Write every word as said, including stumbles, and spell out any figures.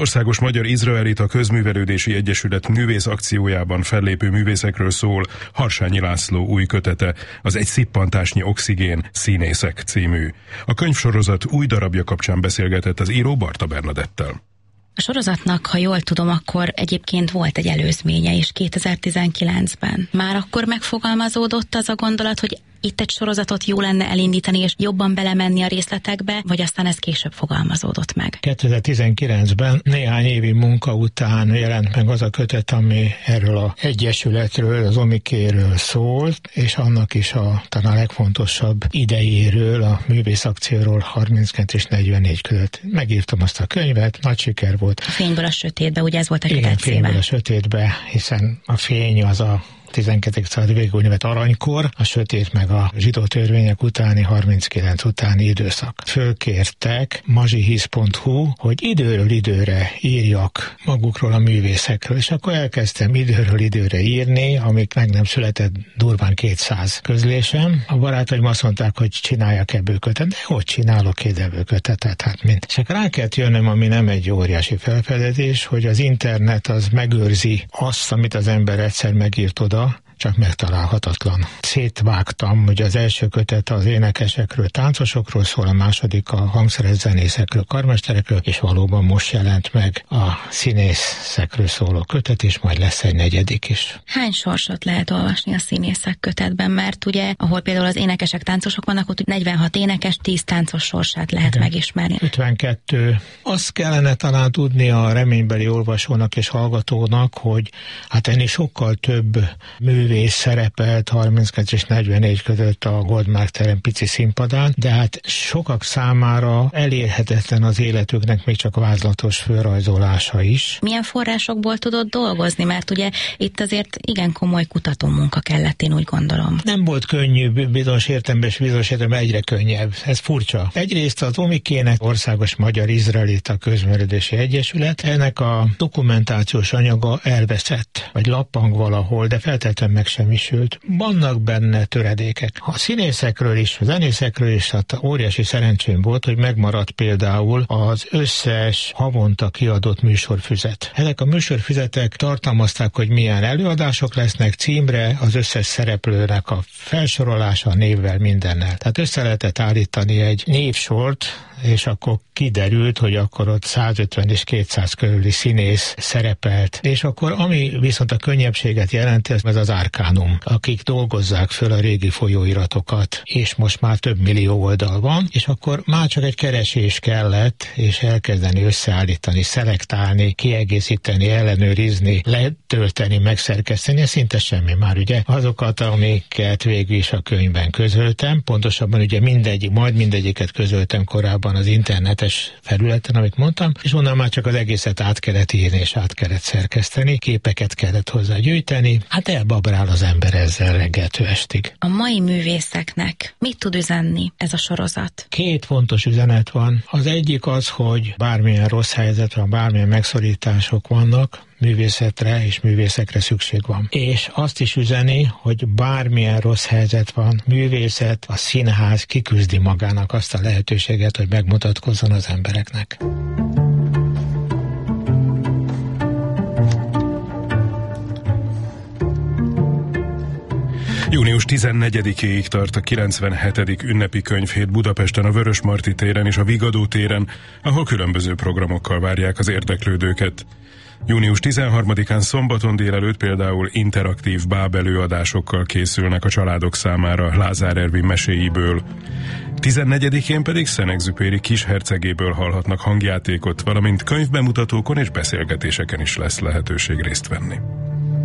Országos Magyar-Izraelita Közművelődési Egyesület művész akciójában fellépő művészekről szól Harsányi László új kötete, az Egy szippantásnyi oxigén színészek című. A könyvsorozat új darabja kapcsán beszélgetett az író Barta Bernadettel. A sorozatnak, ha jól tudom, akkor egyébként volt egy előzménye is kétezer-tizenkilencben. Már akkor megfogalmazódott az a gondolat, hogy itt egy sorozatot jó lenne elindítani és jobban belemenni a részletekbe, vagy aztán ez később fogalmazódott meg? kétezer-tizenkilencben néhány évi munka után jelent meg az a kötet, ami erről az egyesületről, az Omikéről szólt, és annak is a talán legfontosabb idejéről, a művészakcióról harminckettő és negyvennégy között. Megírtam azt a könyvet, nagy siker volt. A Fényből a sötétbe, ugye ez volt a kötet Igen, címe? Fényből a sötétbe, hiszen a fény az a tizenkettedik század végig úgynevezett aranykor, a sötét meg a zsidó törvények utáni, harminckilenc utáni időszak. Fölkértek mazsihisz pont hu, hogy időről időre írjak magukról a művészekről, és akkor elkezdtem időről időre írni, amik meg nem született durván kétszáz közlésem. A barátaim azt mondták, hogy csináljak ebből kötetet, de hogy csinálok én ebből kötetet, hát mint. És akkor rá kellett jönnöm, ami nem egy óriási felfedezés, hogy az internet az megőrzi azt, amit az ember egyszer megírt oda, csak megtalálhatatlan. Szétvágtam, hogy az első kötet az énekesekről, táncosokról szól, a második a hangszeres zenészekről, karmesterekről, és valóban most jelent meg a színészekről szóló kötet, és majd lesz egy negyedik is. Hány sorsot lehet olvasni a színészek kötetben? Mert ugye, ahol például az énekesek, táncosok vannak, ott negyvenhat énekes, tíz táncos sorsát lehet igen. megismerni. ötvenkettő. Azt kellene talán tudni a reménybeli olvasónak és hallgatónak, hogy hát ennél sokkal több mű művész szerepelt harminckettő és negyvennégy között a Goldmark terem pici színpadán, de hát sokak számára elérhetetlen az életüknek még csak vázlatos fölrajzolása is. Milyen forrásokból tudod dolgozni? Mert ugye itt azért igen komoly kutatómunka kellett, én úgy gondolom. Nem volt könnyű, bizonyos értelemben és bizonyos értelemben egyre könnyebb. Ez furcsa. Egyrészt az Omikének Országos Magyar-Izraelita Közművelődési Egyesület, ennek a dokumentációs anyaga elveszett, vagy lappang valahol, de feltétlenül megsemmisült. Vannak benne töredékek. A színészekről is, a zenészekről is, hát óriási szerencsém volt, hogy megmaradt például az összes havonta kiadott műsorfüzet. Ezek a műsorfüzetek tartalmazták, hogy milyen előadások lesznek, címre, az összes szereplőnek a felsorolása, névvel, mindennel. Tehát össze lehetett állítani egy névsort, és akkor kiderült, hogy akkor ott százötven és kétszáz körüli színész szerepelt. És akkor ami viszont a könnyebbséget jelent, ez az Arkánum, akik dolgozzák föl a régi folyóiratokat, és most már több millió oldal van, és akkor már csak egy keresés kellett, és elkezdeni összeállítani, szelektálni, kiegészíteni, ellenőrizni, letölteni, megszerkeszteni, szinte semmi már ugye. Azokat, amiket végül is a könyvben közöltem, pontosabban ugye mindegyik, majd mindegyiket közöltem korábban az internetes felületen, amit mondtam, és onnan már csak az egészet át kellett írni, és át kellett szerkeszteni, képeket kellett hozzá gyűjteni, hát elbabrál az ember ezzel reggeltől estig. A mai művészeknek mit tud üzenni ez a sorozat? Két fontos üzenet van. Az egyik az, hogy bármilyen rossz helyzet van, bármilyen megszorítások vannak, művészetre és művészekre szükség van. És azt is üzeni, hogy bármilyen rossz helyzet van, művészet, a színház kiküzdi magának azt a lehetőséget, hogy megmutatkozzon az embereknek. június tizennegyedikéig tart a kilencvenhetedik ünnepi könyvhét Budapesten, a Vörösmarty téren és a Vigadó téren, ahol különböző programokkal várják az érdeklődőket. június tizenharmadikán szombaton délelőtt például interaktív báb előadásokkal készülnek a családok számára Lázár Ervin meséiből. tizennegyedikén pedig Szenegzüpéri Kishercegéből hallhatnak hangjátékot, valamint könyvbemutatókon és beszélgetéseken is lesz lehetőség részt venni.